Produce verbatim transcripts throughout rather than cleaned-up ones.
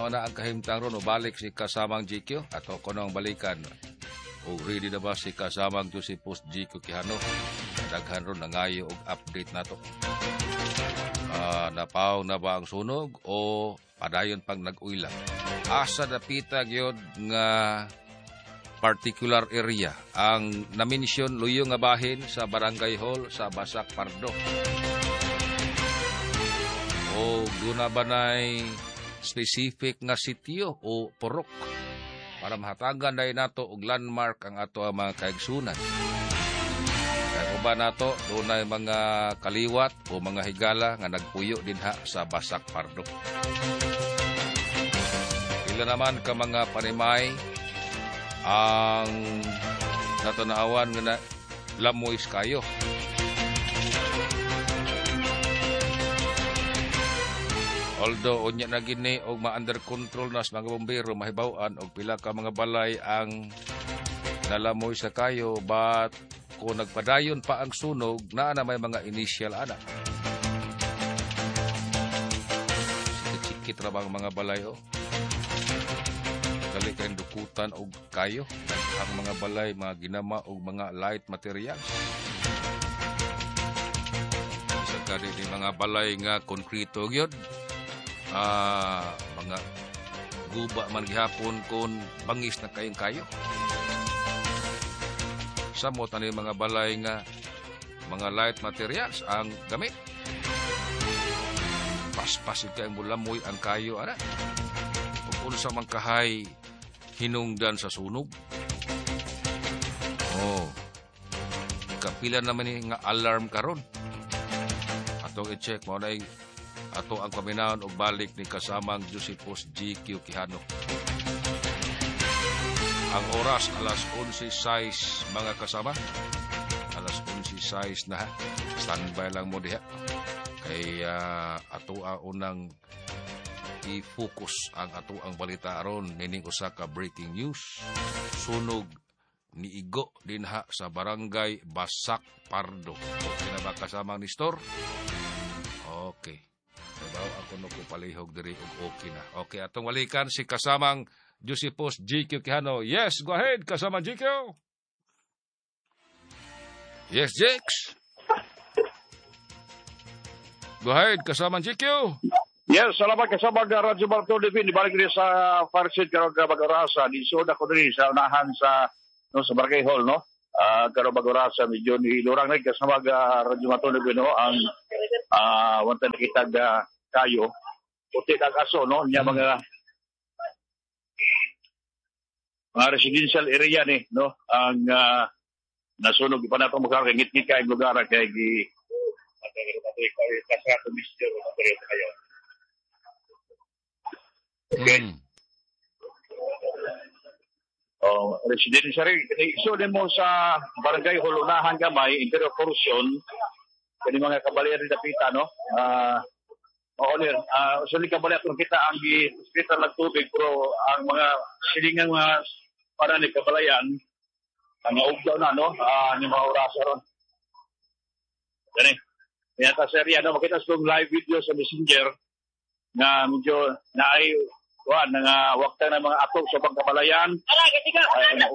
mao na ang kahimtang ron, balik si kasamang G Q, ato ko nang balikan. O ready na ba si kasamang Josephus G Q Quijano? Daghan ron nangayo og update nato. Uh, napaw na ba ang sunog o padayon pag nag-uila? Asa napita gyud nga particular area ang naminisyon luyo nga bahin sa Barangay Hall sa Basak Pardo. O duna ba nay specific nga sitio o porok para mahatagan dahil nato og landmark ang ato ang mga kaigsunan. Kaya uba nato dunay mga kaliwat o mga higala nga nagpuyo dinha sa Basak Pardo. Ila naman ka mga panimay ang natanaawan nga na lamoys kayo. Although unya na gini og ma-under control na sa mga bombero, mahibaw-an og pila ka mga balay ang nalamoy sa kayo, but kung nagpadayon pa ang sunog, naa na may mga initial ana. Sikit-sikit ra bang mga balay o? Dali kayong dukutan og kayo. Ang mga balay, mga ginama og mga light materials. Isa ka rin mga balay nga konkreto gyud. Ah, mga guba man gihapon kun bangis na kayong kayo. Samot ani mga balay nga mga light materials ang gamit. Paspasid kayong bulamoy ang kayo ana. Kung unsa man kahay hinungdan sa sunog. Oh. Kapila naman ni nga alarm karon. Atong i-check mo na ato ang paminaon og balik ni kasamang Josephus G Q Quijano. Ang oras alas onse sais mga kasama. Alas onse sais na ha. Standby lang mo diha. Kay uh, ato ang unang i-focus ang ato ang balita aron nining usa ka breaking news. Sunog ni Igo dinha sa Barangay Basak Pardo. Okay na ba kasamang ni Store? Okay. Sabaw ako no ko palihog diri og okay na. Okay, atong walikan si kasamang Josephus G Q Quijano. Yes, go ahead, kasamang G Q. Yes, Jakes. Go ahead, kasamang G Q. Yes, salamat kasamang Radyo Bartol Divin. Ibalik rin sa Farsid karong Bagorasa. Disod ako diri sa unahan sa no sa Barangay Hall, no? Uh, karong Bagorasa medyo nilurang rin kasamang Radyo Bartol Divin, no? Ang Ah, uh, wanta nakita ga kayo puti kag aso no nya mga mga residential area ni no ang uh, nasunog pa nato mga ngit-ngit kay lugar kay gi kasato mister o kayo. Okay. Mm. Oh, residential area iso mo sa Barangay Hall unahan gamay interior portion. Kani mga kabalyero dapita no. Ah, uh, o ner, ah uh, suli kabalyero kung kita ang gi hospital ng tubig pero ang mga silingang mga para ni kabalayan ang ugdaw na no, ah uh, ni mga oras ron. Dani. Kaya ta serya no makita sa live video sa Messenger na medyo naay kuan nga wakta ng mga atog sa pagkabalayan. Ala, kitiga.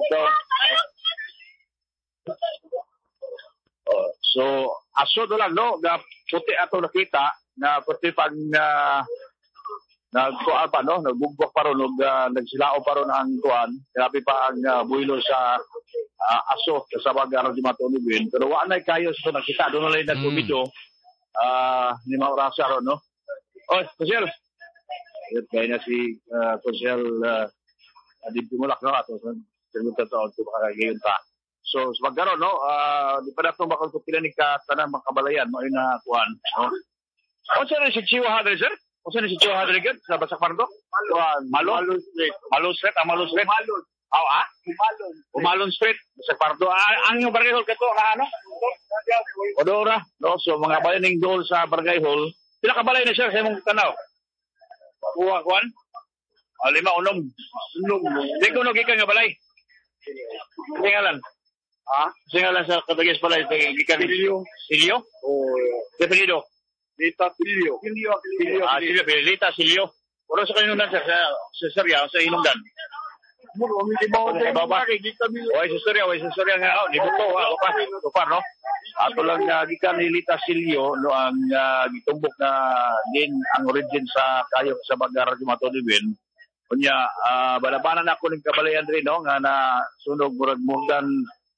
Uh, so aso do lang no na puti ato nakita na puti pag uh, nagkuan pa no nagbugbog pa ron og uh, nagsilao pa ron ang kuan grabe pa ang uh, builo sa uh, aso sa bagaro di matunibin pero wa nay kayo sa nakita do na lang nagbubido ah ni maurasa ron no oy Kusel yun kaya na si uh, Kusel uh, adib tumulak no ato sa segundo taon to makagayon ta. So, sa magkaroon, no, uh, di pa na itong bakal ko pila ni katanang makabalayan, mo yung nakuhan, no? O saan na si Chiwa Hadri, sir? O saan na si Chiwa Hadri, sir? Sa Basak Pardo? Malon. Malon Street. Malon Street, ah, Malon Street? Malon. Oh, ah? Umalon. Umalon Street, Basak Pardo. Ah, ang yung Barangay Hall kato, na ano? Odora, no? So, mga balayaning doon sa Barangay Hall. Pila kabalay na, sir, sa mong tanaw? Kuha, kuhan? O, lima, unom. Unom. Di ko nagiging nga balay. Tingalan. Ah, singalan sa Katagis pala ito gikan Silio. Silio? O Definido. Lita Silio. Silio. Silio. Ah, Silio. Lita Silio. Wala sa kayo sir, sa, sa Sarya, sa Hinungdan. Muro, hindi mo okay baba. Oy, sa Sarya, oy, sa Sarya nga, oh, nibuto, ha, pa, pa, no? Ato lang uh, gikan ni Lita Silio, no, ang uh, gitumbok na din ang origin sa kayo sa Bagar di Matodibin. Kunya, uh, balabanan ako ng kabalayan rin, no, nga na sunog murag murgan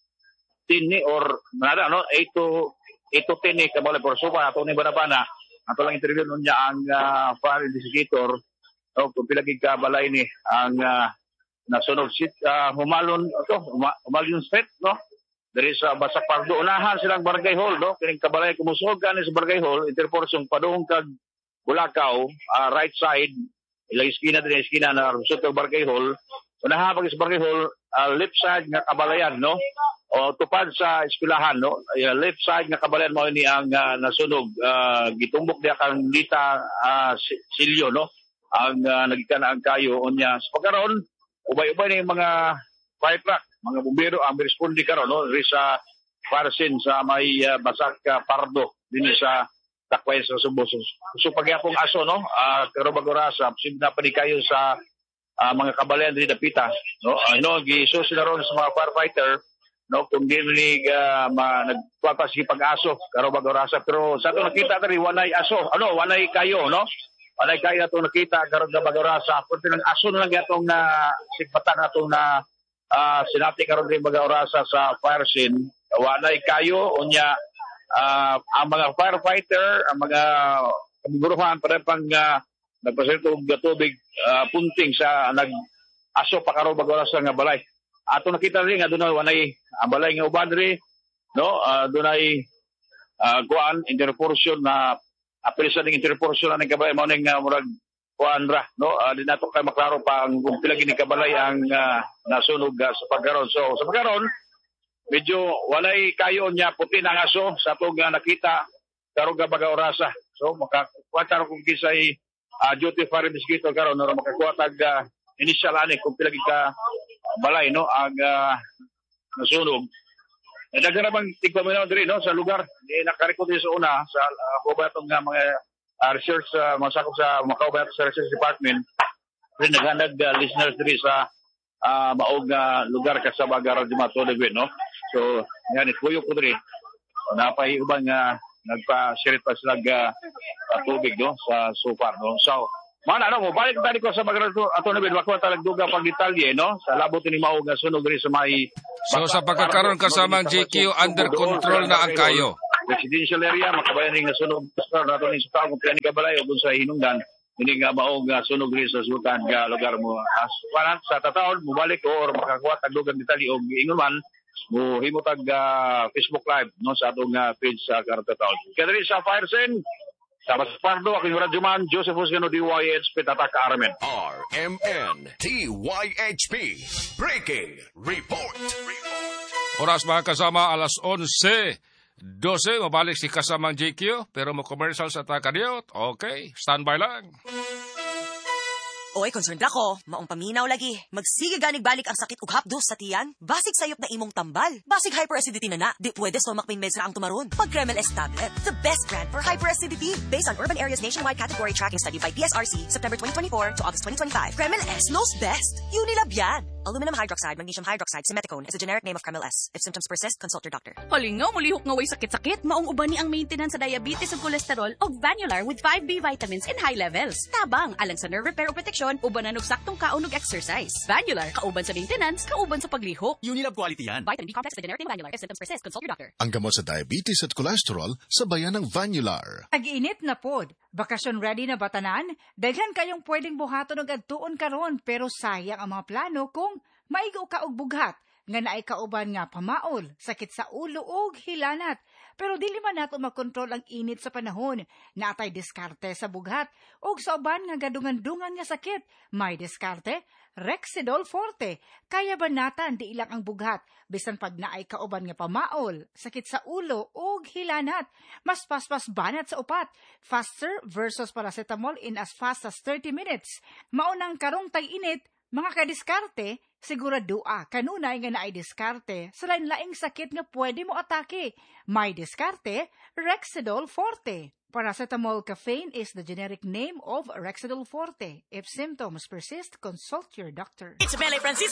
tini or nada, no, eight to ten ni kabalay por suba ato ni banabana. Ato lang interview nun niya ang uh, fire investigator, no, kung pilagig kabalay ni ang uh, nasunog sit uh, humalon to huma, humalon set, no. There is uh, Basak Pardo unahan silang barangay hall, no, kining kabalay kumusog ani sa barangay hall interporsyong padung kag Bulacau, uh, right side ilang iskina din iskina na rusot kag barangay hall unahan pag sa barangay hall, uh, left side nga kabalayan, no, o tupad sa eskwelahan, no, uh, left side nga kabalayan mo ni ang uh, nasunog, uh, gitumbok diya kang Lita uh, Silio, no, ang uh, nagikan ang kayo unya sa pagkaron ubay-ubay na yung mga fire truck, mga bumbero ang responde karon, no, ri sa Parsin sa may uh, Basak uh, Pardo din sa Takway sa Subo. So, so pagyapong aso, no, uh, pero bagorasa simna pa ni kayo sa uh, mga kabalayan din napita, no, uh, no, giso sila ron sa mga firefighter, no, kung di ni uh, nagpapa sige pag-aso karo bagorasa, pero sa ato nakita tari wanay aso, ano, wanay kayo, no. Walay kaya itong nakita karon nga bagorasa. Kunti ng aso na lang itong na sigbatan atong na uh, sinati karon rin bagorasa sa fire scene. Walay kayo unya uh, ang mga firefighter, ang mga kaburuhan para pang uh, nagpaserto og tubig uh, punting sa nag aso pa karon bagorasa nga balay. Ato nakita rin nga dunay wanay ang balay nga uban ri, no, uh, dunay uh, kuan interportion na apel sa ning interportion ng kabalay mao ning uh, murag kuandra, no, uh, di nato kay maklaro pa ang kung pila gini kabalay ang uh, nasunog uh, sa pagkaron. So sa pagkaron medyo walay kayo nya puti na aso sa atong uh, nakita karon ga bagorasa. So makakuha ta kung kisay uh, duty fire investigator karon no makakuha tag uh, initial ani kung pila ka balay, no, ang uh, nasunog. E nagdarabang tigpaminaw diri, no, sa lugar. Di nakarekod din sa una sa uh, kubatong nga mga uh, research uh, masakop sa makaubat sa research department. Rin naghandag uh, listeners diri sa uh, maog uh, lugar ka sa Bagar di Matodibin, no. So yan ikuyo ko diri. Napay ubang uh, nagpa-share pa sila uh, tubig, no, sa so far, no. So mana ano mo balik tadi ko sa Bagar ato na bin wako talag duga pag detalye, no, sa labot ni maog nga sunog diri sa may. So sa pagkakaroon kasamang J Q, under control na ang kayo. Residential area, makabayan nga sunog sa nato ni sa kung kani kabalay ug sa Hinungdan, hindi nga maog nga sunog rin sa sultan nga lugar mo. As parang sa tataon mubalik or makakuha tag dugang detalye og ingon man mo himutag uh, Facebook live, no, sa atong uh, page sa Kartataon. Kaya sa fire scene sa Basak Pardo, aking radyoman, Joseph Husgano, D Y H P, Tatak Armen. R M N, T Y H P, Breaking Report. Oras mga kasama, alas onse dose, mabalik si kasamang J Q, pero mo commercial sa Takadiot. Okay, standby lang. Oy, concerned ako. Maong paminaw lagi. Magsige ganig balik ang sakit ug hapdos sa tiyan. Basig sayop na imong tambal. Basig hyperacidity na na. Di pwede stomach pain meds ra ang tumaron. Pag Kremel S tablet, the best brand for hyperacidity. Based on Urban Areas Nationwide Category Tracking Study by P S R C, September twenty twenty-four to August twenty twenty-five. Kremel S knows best. Unilab yan. Aluminum hydroxide, magnesium hydroxide, simeticone is a generic name of Kremel S. If symptoms persist, consult your doctor. Halingaw, mulihok nga way sakit-sakit. Maong uban ni ang maintenance sa diabetes ug cholesterol o Vanular with five B vitamins in high levels. Tabang, alang sa nerve repair o protection, uban na saktong kaon ug exercise. Vanular, kauban sa maintenance, kauban sa paglihok. Unilab quality yan. Vitamin B complex is a generic name of Vanular. If symptoms persist, consult your doctor. Ang gamot sa diabetes at cholesterol sa bayan ng Vanular. Tag-init na pod. Bakasyon ready na batanan? Daghan kayong pwedeng buhaton og adtuon karon pero sayang ang mga plano kung maigo ka og bughat nga naay kauban nga pamaol, sakit sa ulo ug hilanat. Pero dili man nato makontrol ang init sa panahon. Natay diskarte sa bughat ug sa uban nga gadungan-dungan nga sakit. May diskarte, Rexidol Forte. Kaya banatan di ilang ang bughat bisan pag naay kauban nga pamaol, sakit sa ulo ug hilanat. Mas paspas banat sa upat. Faster versus paracetamol in as fast as thirty minutes. Maunang karong tag-init, mga kadiskarte, siguradua kanunay nga naay diskarte sa lain-laing sakit nga pwede mo atake. May diskarte, Rexidol Forte. Paracetamol caffeine is the generic name of Rexidol Forte. If symptoms persist, consult your doctor. It's Mele Francisco